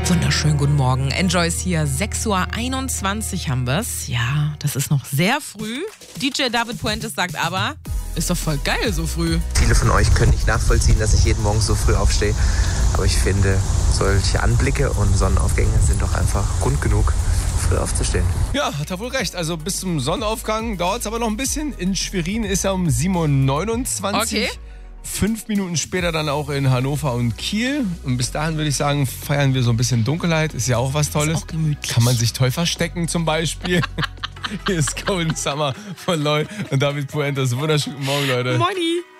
Wunderschönen guten Morgen. Enjoy ist hier. 6:21 Uhr haben wir's. Ja, das ist noch sehr früh. DJ David Puentes sagt aber, ist doch voll geil so früh. Viele von euch können nicht nachvollziehen, dass ich jeden Morgen so früh aufstehe. Aber ich finde, solche Anblicke und Sonnenaufgänge sind doch einfach Grund genug, früh aufzustehen. Ja, hat er wohl recht. Also bis zum Sonnenaufgang dauert es aber noch ein bisschen. In Schwerin ist er um 7:29 Uhr. Okay. 5 Minuten später dann auch in Hannover und Kiel. Und bis dahin würde ich sagen, feiern wir so ein bisschen Dunkelheit. Ist ja auch was Tolles. Ist auch gemütlich. Kann man sich toll verstecken zum Beispiel. Hier ist Golden Summer von Loy und David Puentes. Wunderschönen Morgen, Leute. Moini.